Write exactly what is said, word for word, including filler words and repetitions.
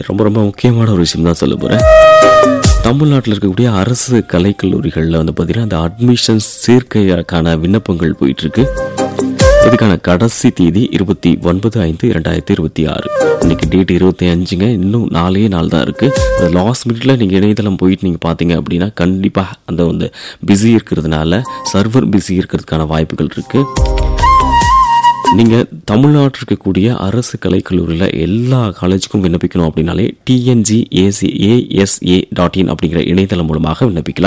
ரொம்ப ரொம்ப முக்கியமான ஒரு விஷயம் தான் சொல்ல போகிறேன். தமிழ்நாட்டில் இருக்கக்கூடிய அரசு கலைக்கல்லூரிகளில் வந்து பார்த்தீங்கன்னா அந்த அட்மிஷன்ஸ் சேர்க்கைக்கான விண்ணப்பங்கள் போயிட்டுருக்கு. இதுக்கான கடைசி தேதி இருபத்தி ஒன்பது ஐந்து இரண்டாயிரத்தி இருபத்தி ஆறு. இன்னைக்கு டேட் இருபத்தி அஞ்சுங்க. இன்னும் நாலே நாள் தான் இருக்குது. லாஸ்ட் மினிட்ல நீங்கள் இணையதளம் போயிட்டு நீங்கள் பார்த்தீங்க அப்படின்னா கண்டிப்பாக அந்த வந்து பிஸி இருக்கிறதுனால சர்வர் பிஸி இருக்கிறதுக்கான வாய்ப்புகள் இருக்குது. நீங்கள் தமிழ்நாட்டில் இருக்கக்கூடிய அரசு கலைக்கல்லூரியில் எல்லா காலேஜுக்கும் விண்ணப்பிக்கணும் அப்படின்னாலே டிஎன்ஜிஏசிஏஎஸ்ஏ டாட் இன் அப்படிங்கிற இணையதளம் மூலமாக விண்ணப்பிக்கலாம்.